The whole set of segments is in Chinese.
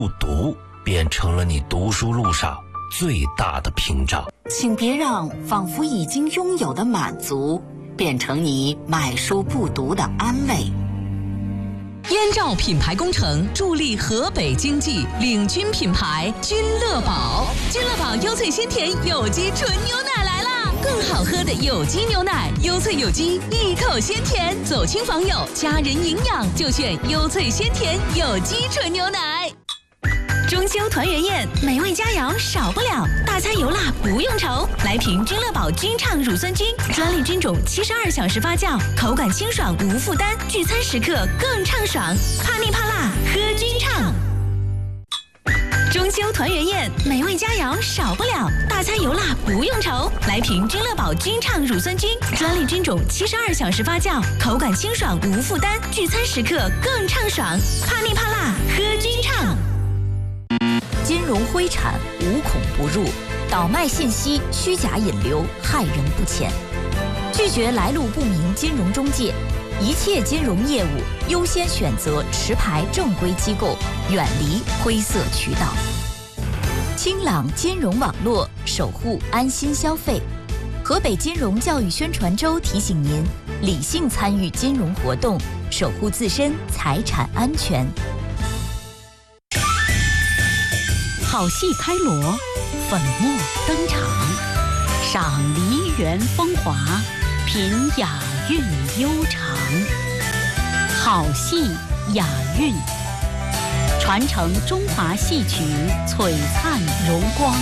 不读变成了你读书路上最大的屏障。 请别让仿佛已经拥有的满足变成你买书不读的安慰。 燕赵品牌工程助力河北经济，领军品牌君乐宝。君乐宝优萃鲜甜有机纯牛奶来啦！更好喝的有机牛奶，优萃有机，一口鲜甜，走亲访友，家人营养就选优萃鲜甜有机纯牛奶。中秋团圆宴，美味佳肴少不了，大餐油辣不用愁。来瓶君乐宝君畅乳酸菌，专利菌种，72小时发酵，口感清爽无负担，聚餐时刻更畅爽。怕腻怕辣，喝君畅。中秋团圆宴，美味佳肴少不了，大餐油辣不用愁。来瓶君乐宝君畅乳酸菌，专利菌种，72小时发酵，口感清爽无负担，聚餐时刻更畅爽。怕腻怕辣，喝君畅。 金融灰产无孔不入，倒卖信息、虚假引流害人不浅。拒绝来路不明金融中介，一切金融业务优先选择持牌正规机构，远离灰色渠道。清朗金融网络，守护安心消费。河北金融教育宣传周提醒您，理性参与金融活动，守护自身财产安全。 好戏开锣，粉墨登场，赏梨园风华，品雅韵悠长。好戏雅韵，传承中华戏曲璀璨荣光。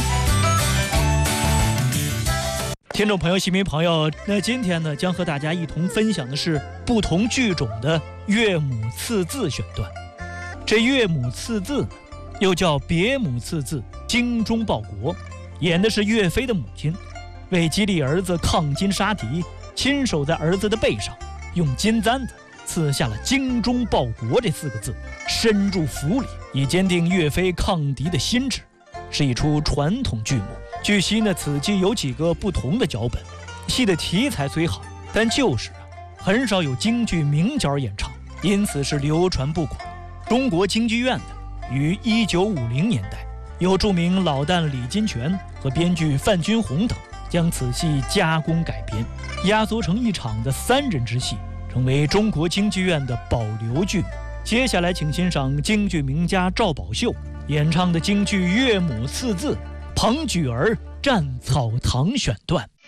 听众朋友、戏迷朋友，那今天呢，将和大家一同分享的是不同剧种的岳母刺字选段。这岳母刺字呢，又叫别母刺字，精忠报国，演的是岳飞的母亲为激励儿子抗金杀敌，亲手在儿子的背上用金簪子刺下了精忠报国这4个字，深入腹里，以坚定岳飞抗敌的心志，是一出传统剧目。据悉呢，此剧有几个不同的脚本，戏的题材虽好，但就是很少有京剧名角演唱，因此是流传不广。中国京剧院的于1950年代，由著名老旦李金泉和编剧范君红等将此戏加工改编，压缩成一场的3人之戏，成为中国京剧院的保留剧目。接下来请欣赏京剧名家赵宝秀演唱的京剧岳母刺字、庞举儿战草堂选段。